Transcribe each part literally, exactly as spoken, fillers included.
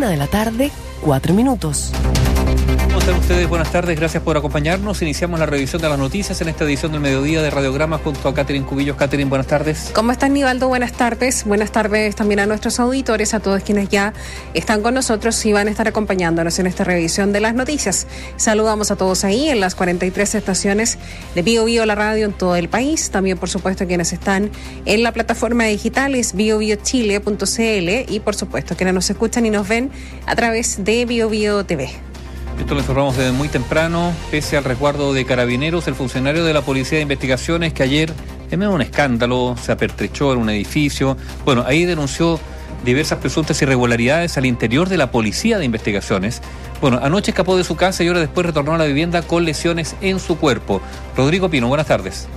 Una de la tarde, cuatro minutos. ¿Cómo están ustedes? Buenas tardes, gracias por acompañarnos. Iniciamos la revisión de las noticias en esta edición del mediodía de Radiograma junto a Catherine Cubillos. Catherine, buenas tardes. ¿Cómo estás, Nivaldo? Buenas tardes. Buenas tardes también a nuestros auditores, a todos quienes ya están con nosotros y van a estar acompañándonos en esta revisión de las noticias. Saludamos a todos ahí en las cuarenta y tres estaciones de Bio Bio, la radio en todo el país. También, por supuesto, quienes están en la plataforma digital es bio bio chile punto c l y, por supuesto, quienes nos escuchan y nos ven a través de Bio Bio T V. Esto lo informamos desde muy temprano, pese al resguardo de Carabineros, el funcionario de la Policía de Investigaciones que ayer, en medio de un escándalo, se apertrechó en un edificio. Bueno, ahí denunció diversas presuntas irregularidades al interior de la Policía de Investigaciones. Bueno, anoche escapó de su casa y horas después retornó a la vivienda con lesiones en su cuerpo. Rodrigo Pino, buenas tardes.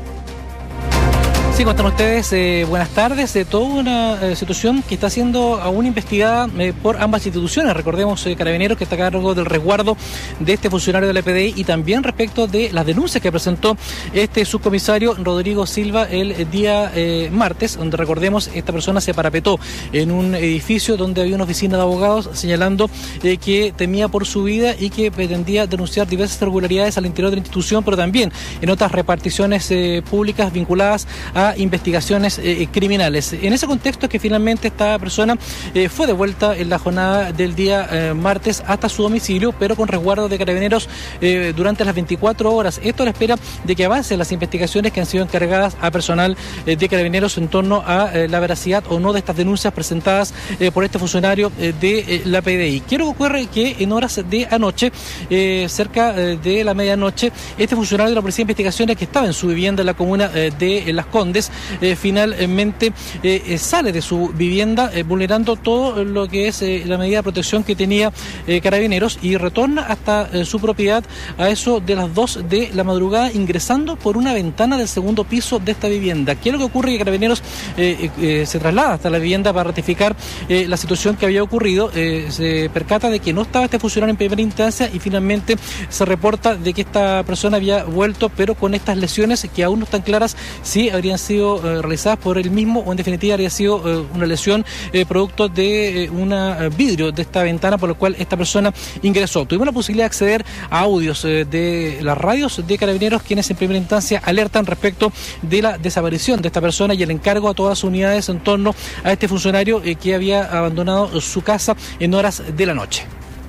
Sí, ¿cómo están ustedes? Eh, buenas tardes. Eh, toda una eh, situación que está siendo aún investigada eh, por ambas instituciones. Recordemos, eh, Carabineros, que está a cargo del resguardo de este funcionario de la P D I, y también respecto de las denuncias que presentó este subcomisario Rodrigo Silva el día eh, martes, donde, recordemos, esta persona se parapetó en un edificio donde había una oficina de abogados, señalando eh, que temía por su vida y que pretendía denunciar diversas irregularidades al interior de la institución, pero también en otras reparticiones eh, públicas vinculadas a investigaciones eh, criminales. En ese contexto es que finalmente esta persona eh, fue devuelta en la jornada del día eh, martes hasta su domicilio, pero con resguardo de Carabineros eh, durante las veinticuatro horas. Esto a la espera de que avancen las investigaciones que han sido encargadas a personal eh, de Carabineros en torno a eh, la veracidad o no de estas denuncias presentadas eh, por este funcionario eh, de eh, la P D I. Quiero que ocurre que en horas de anoche, eh, cerca eh, de la medianoche, este funcionario de la Policía de Investigaciones, que estaba en su vivienda en la comuna eh, de eh, Las Condes, Eh, finalmente eh, sale de su vivienda eh, vulnerando todo lo que es eh, la medida de protección que tenía eh, Carabineros, y retorna hasta eh, su propiedad a eso de las dos de la madrugada, ingresando por una ventana del segundo piso de esta vivienda. ¿Qué es lo que ocurre? Que Carabineros eh, eh, se traslada hasta la vivienda para ratificar eh, la situación que había ocurrido. Eh, se percata de que no estaba este funcionario en primera instancia y finalmente se reporta de que esta persona había vuelto, pero con estas lesiones que aún no están claras si habrían sido eh, realizadas por él mismo o en definitiva habría sido eh, una lesión eh, producto de eh, un eh, vidrio de esta ventana por lo cual esta persona ingresó. Tuvimos la posibilidad de acceder a audios eh, de las radios de Carabineros, quienes en primera instancia alertan respecto de la desaparición de esta persona y el encargo a todas las unidades en torno a este funcionario eh, que había abandonado su casa en horas de la noche.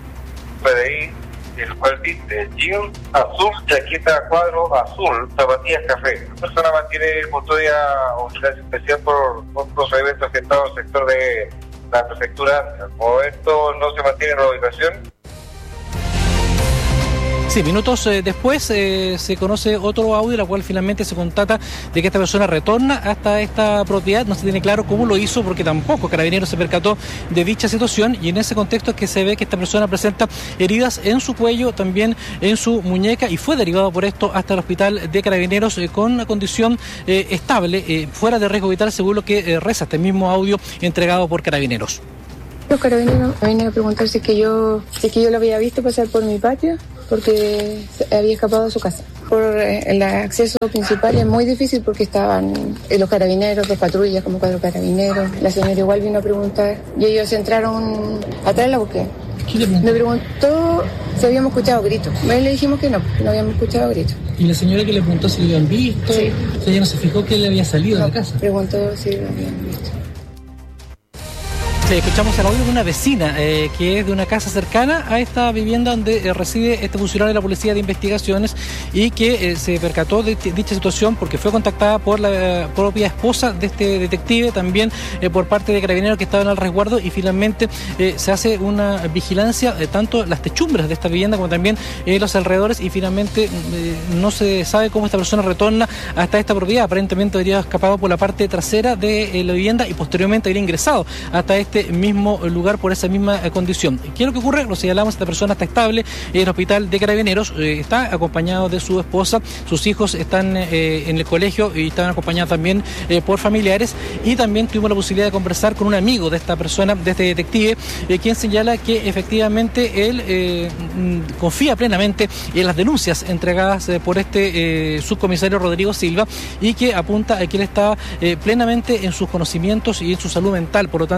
P D I, el cual dice jean azul, chaqueta cuadro azul, zapatillas café. La persona mantiene custodia o vigilancia especial por un procedimiento afectado al sector de la prefectura. Como esto no se mantiene en la ubicación. Sí, minutos eh, después eh, se conoce otro audio, la cual finalmente se constata de que esta persona retorna hasta esta propiedad. No se tiene claro cómo lo hizo, porque tampoco Carabineros se percató de dicha situación, y en ese contexto es que se ve que esta persona presenta heridas en su cuello, también en su muñeca, y fue derivado por esto hasta el hospital de Carabineros eh, con una condición eh, estable, eh, fuera de riesgo vital, según lo que eh, reza este mismo audio entregado por Carabineros. Los carabineros me vienen a preguntar si es que yo, si es que yo lo había visto pasar por mi patio, porque había escapado de su casa. Por eh, el acceso principal es muy difícil porque estaban eh, los carabineros, dos patrullas, como cuatro carabineros. La señora igual vino a preguntar y ellos entraron atrás de la búsqueda. Me preguntó si habíamos escuchado gritos. Le dijimos que no, que no habíamos escuchado gritos. ¿Y la señora que le preguntó si lo habían visto? Sí. O sea, ella no se fijó que él había salido no, de la casa. Preguntó si lo habían visto. Sí, escuchamos el audio de una vecina eh, que es de una casa cercana a esta vivienda donde eh, reside este funcionario de la Policía de Investigaciones, y que eh, se percató de t- dicha situación porque fue contactada por la eh, propia esposa de este detective, también eh, por parte de Carabineros que estaban al resguardo, y finalmente eh, se hace una vigilancia de eh, tanto las techumbres de esta vivienda como también eh, los alrededores, y finalmente eh, no se sabe cómo esta persona retorna hasta esta propiedad. Aparentemente habría escapado por la parte trasera de eh, la vivienda y posteriormente habría ingresado hasta este mismo lugar por esa misma eh, condición. ¿Qué es lo que ocurre? Lo señalamos, esta persona está estable en el hospital de Carabineros, eh, está acompañado de su esposa, sus hijos están eh, en el colegio y están acompañados también eh, por familiares, y también tuvimos la posibilidad de conversar con un amigo de esta persona, de este detective, eh, quien señala que efectivamente él eh, confía plenamente en las denuncias entregadas eh, por este eh, subcomisario Rodrigo Silva, y que apunta a que él está eh, plenamente en sus conocimientos y en su salud mental. Por lo tanto, dice que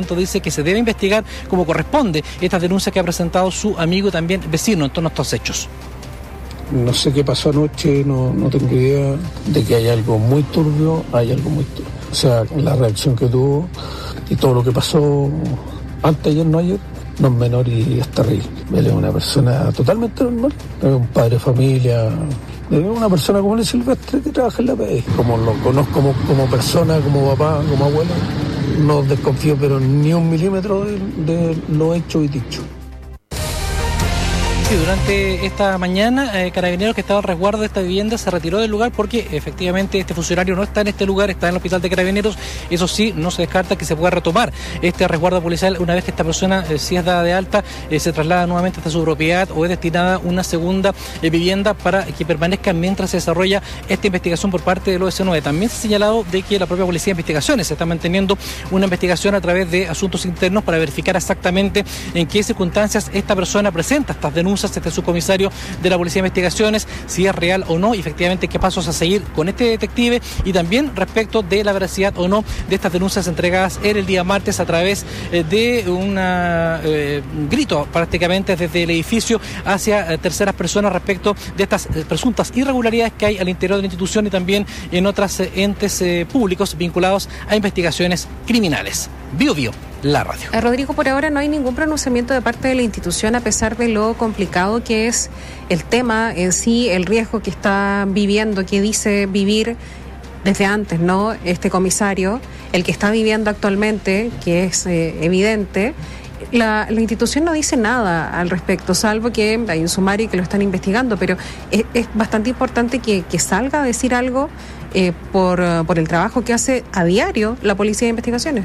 que se debe investigar como corresponde estas denuncias que ha presentado su amigo y también vecino en torno a estos hechos. No sé qué pasó anoche, no, no tengo idea de que hay algo muy turbio, hay algo muy turbio. O sea, la reacción que tuvo y todo lo que pasó antes, ayer, no ayer, no es menor y es terrible. Él es una persona totalmente normal, es un padre de familia, es una persona como el Silvestre que trabaja en la P I. Como lo conozco como, como persona, como papá, como abuelo, no desconfío pero ni un milímetro de, de lo hecho y dicho. Durante esta mañana, eh, Carabineros, que estaba al resguardo de esta vivienda, se retiró del lugar porque efectivamente este funcionario no está en este lugar, está en el hospital de Carabineros. Eso sí, no se descarta que se pueda retomar este resguardo policial una vez que esta persona, eh, si es dada de alta, eh, se traslada nuevamente hasta su propiedad o es destinada a una segunda eh, vivienda para que permanezca mientras se desarrolla esta investigación por parte del O S nueve. También se ha señalado de que la propia Policía de Investigaciones está manteniendo una investigación a través de asuntos internos para verificar exactamente en qué circunstancias esta persona presenta estas denuncias. Este subcomisario de la Policía de Investigaciones, si es real o no, y efectivamente qué pasos a seguir con este detective, y también respecto de la veracidad o no de estas denuncias entregadas en el día martes a través eh, de un eh, grito prácticamente desde el edificio hacia eh, terceras personas respecto de estas eh, presuntas irregularidades que hay al interior de la institución y también en otros eh, entes eh, públicos vinculados a investigaciones criminales. Bio Bio, la radio. Eh, Rodrigo, por ahora no hay ningún pronunciamiento de parte de la institución a pesar de lo complicado que es el tema en sí, el riesgo que está viviendo, que dice vivir desde antes, ¿no? Este comisario, el que está viviendo actualmente, que es eh, evidente. La, la institución no dice nada al respecto, salvo que hay un sumario y que lo están investigando, pero es, es bastante importante que, que salga a decir algo eh, por, por el trabajo que hace a diario la Policía de Investigaciones.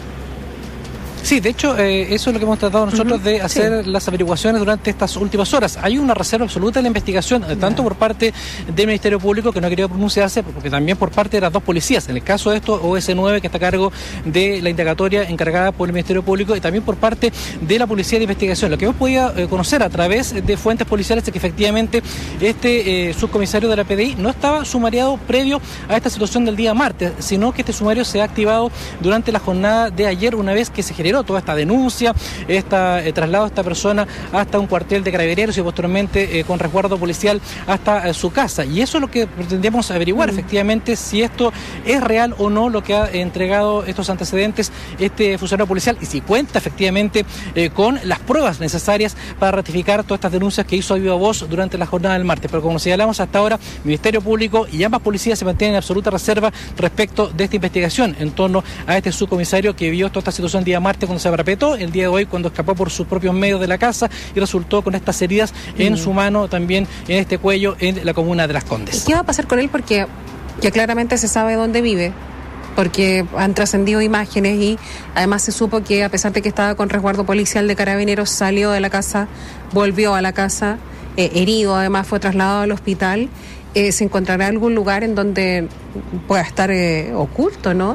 Sí, de hecho, eh, eso es lo que hemos tratado nosotros uh-huh. de hacer sí. las averiguaciones durante estas últimas horas. Hay una reserva absoluta en la investigación, yeah. tanto por parte del Ministerio Público, que no ha querido pronunciarse, porque también por parte de las dos policías. En el caso de esto, O S nueve, que está a cargo de la indagatoria encargada por el Ministerio Público, y también por parte de la Policía de Investigación. Lo que hemos podido eh, conocer a través de fuentes policiales es que efectivamente este eh, subcomisario de la P D I no estaba sumariado previo a esta situación del día martes, sino que este sumario se ha activado durante la jornada de ayer, una vez que se generó toda esta denuncia, este eh, traslado de esta persona hasta un cuartel de Carabineros y posteriormente eh, con resguardo policial hasta eh, su casa. Y eso es lo que pretendemos averiguar, mm. efectivamente, si esto es real o no lo que ha entregado estos antecedentes este funcionario policial y si cuenta efectivamente eh, con las pruebas necesarias para ratificar todas estas denuncias que hizo a viva voz durante la jornada del martes. Pero como señalamos hasta ahora, Ministerio Público y ambas policías se mantienen en absoluta reserva respecto de esta investigación en torno a este subcomisario que vio toda esta situación el día martes cuando se parapetó, el día de hoy cuando escapó por sus propios medios de la casa y resultó con estas heridas en mm. su mano, también en este cuello, en la comuna de Las Condes. ¿Qué va a pasar con él? Porque ya claramente se sabe dónde vive, porque han trascendido imágenes y además se supo que a pesar de que estaba con resguardo policial de Carabineros, salió de la casa, volvió a la casa, eh, herido, además fue trasladado al hospital. Eh, ¿Se encontrará algún lugar en donde pueda estar eh, oculto, no?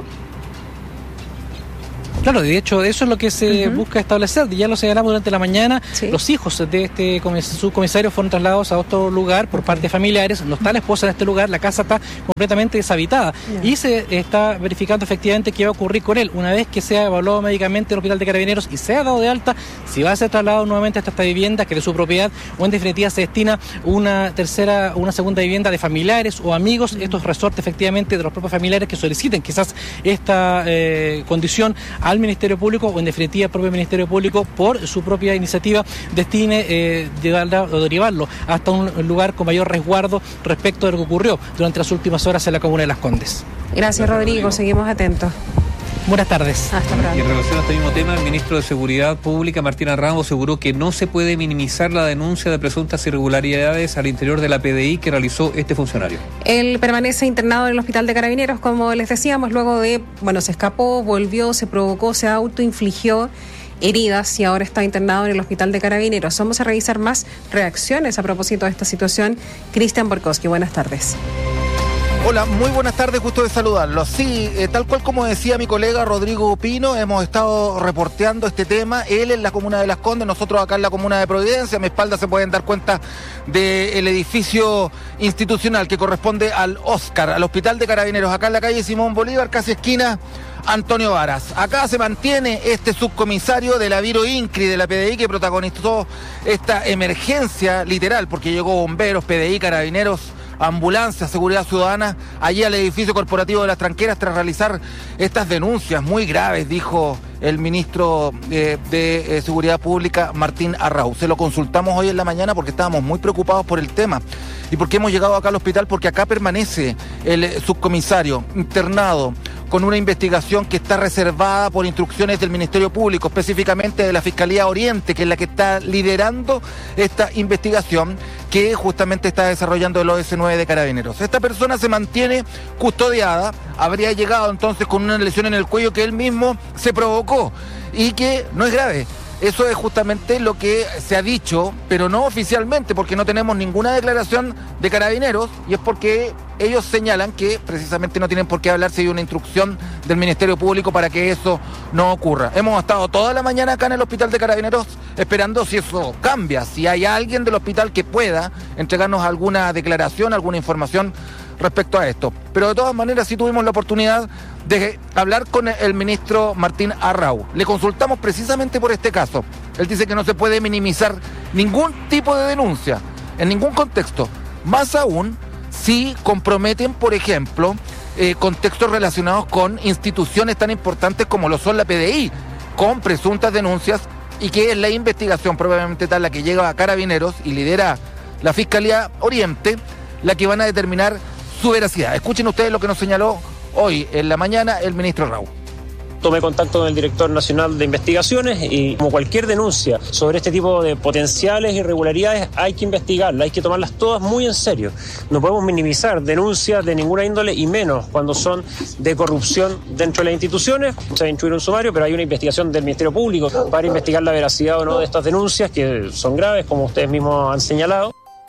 Claro, de hecho, eso es lo que se uh-huh. busca establecer. Ya lo señalamos durante la mañana. Sí. Los hijos de este subcomisario fueron trasladados a otro lugar por parte de familiares. No está la esposa en este lugar. La casa está completamente deshabitada. Yeah. Y se está verificando efectivamente qué va a ocurrir con él. Una vez que sea evaluado médicamente en el hospital de Carabineros y sea dado de alta, si va a ser trasladado nuevamente hasta esta vivienda, que de su propiedad, o en definitiva se destina una tercera, una segunda vivienda de familiares o amigos. Uh-huh. Estos resortes efectivamente de los propios familiares que soliciten quizás esta eh, condición al Ministerio Público o en definitiva el propio Ministerio Público por su propia iniciativa destine eh, llevarla o derivarlo hasta un lugar con mayor resguardo respecto de lo que ocurrió durante las últimas horas en la comuna de Las Condes. Gracias, Rodrigo, seguimos atentos. Buenas tardes. Hasta pronto. Y en relación a este mismo tema, el ministro de Seguridad Pública, Martín Ramos, aseguró que no se puede minimizar la denuncia de presuntas irregularidades al interior de la P D I que realizó este funcionario. Él permanece internado en el hospital de Carabineros, como les decíamos, luego de, bueno, se escapó, volvió, se provocó, se autoinfligió heridas y ahora está internado en el hospital de Carabineros. Vamos a revisar más reacciones a propósito de esta situación. Cristian Borkowski, buenas tardes. Hola, muy buenas tardes, gusto de saludarlos. Sí, eh, tal cual como decía mi colega Rodrigo Pino, hemos estado reporteando este tema, él en la comuna de Las Condes, nosotros acá en la comuna de Providencia. A mi espalda se pueden dar cuenta del edificio institucional que corresponde al Oscar, al Hospital de Carabineros, acá en la calle Simón Bolívar, casi esquina Antonio Varas. Acá se mantiene este subcomisario de la Viro Incri de la P D I que protagonizó esta emergencia literal, porque llegó bomberos, P D I, carabineros, ambulancia, seguridad ciudadana, allí al edificio corporativo de Las Tranqueras tras realizar estas denuncias muy graves, dijo el ministro eh, de eh, Seguridad Pública, Martín Arrau. Se lo consultamos hoy en la mañana porque estábamos muy preocupados por el tema y porque hemos llegado acá al hospital, porque acá permanece el eh, subcomisario internado con una investigación que está reservada por instrucciones del Ministerio Público, específicamente de la Fiscalía Oriente, que es la que está liderando esta investigación que justamente está desarrollando el O S nueve de Carabineros. Esta persona se mantiene custodiada, habría llegado entonces con una lesión en el cuello que él mismo se provocó y que no es grave. Eso es justamente lo que se ha dicho, pero no oficialmente, porque no tenemos ninguna declaración de Carabineros, y es porque ellos señalan que precisamente no tienen por qué hablar si hay una instrucción del Ministerio Público para que eso no ocurra. Hemos estado toda la mañana acá en el Hospital de Carabineros esperando si eso cambia, si hay alguien del hospital que pueda entregarnos alguna declaración, alguna información respecto a esto. Pero de todas maneras sí tuvimos la oportunidad de hablar con el ministro Martín Arrau. Le consultamos precisamente por este caso. Él dice que no se puede minimizar ningún tipo de denuncia, en ningún contexto. Más aún si comprometen, por ejemplo, eh, contextos relacionados con instituciones tan importantes como lo son la P D I, con presuntas denuncias, y que es la investigación probablemente tal la que llega a Carabineros y lidera la Fiscalía Oriente, la que van a determinar su veracidad. Escuchen ustedes lo que nos señaló hoy en la mañana el ministro Arrau. Tomé contacto con el director nacional de investigaciones y como cualquier denuncia sobre este tipo de potenciales irregularidades hay que investigarlas, hay que tomarlas todas muy en serio. No podemos minimizar denuncias de ninguna índole y menos cuando son de corrupción dentro de las instituciones. Se va a instruir un sumario, pero hay una investigación del Ministerio Público para investigar la veracidad o no de estas denuncias que son graves, como ustedes mismos han señalado.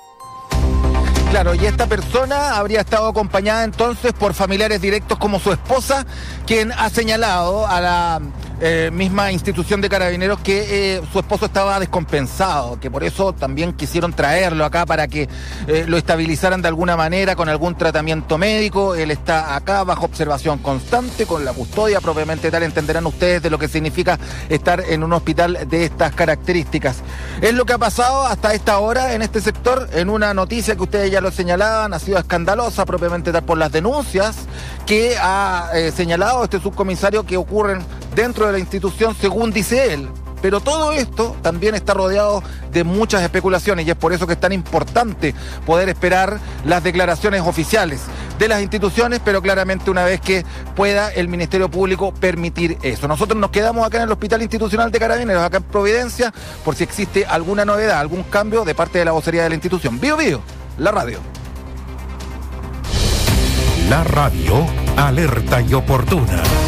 Claro, y esta persona habría estado acompañada entonces por familiares directos como su esposa, quien ha señalado a la eh, misma institución de Carabineros que eh, su esposo estaba descompensado, que por eso también quisieron traerlo acá para que eh, lo estabilizaran de alguna manera con algún tratamiento médico. Él está acá bajo observación constante, con la custodia propiamente tal, entenderán ustedes de lo que significa estar en un hospital de estas características. Es lo que ha pasado hasta esta hora en este sector, en una noticia que ustedes ya lo señalaban, ha sido escandalosa propiamente tal por las denuncias que ha eh, señalado este subcomisario que ocurren dentro de la institución, según dice él. Pero todo esto también está rodeado de muchas especulaciones y es por eso que es tan importante poder esperar las declaraciones oficiales de las instituciones, pero claramente una vez que pueda el Ministerio Público permitir eso. Nosotros nos quedamos acá en el Hospital Institucional de Carabineros, acá en Providencia, por si existe alguna novedad, algún cambio de parte de la vocería de la institución. Bio Bio, la radio. La radio, alerta y oportuna.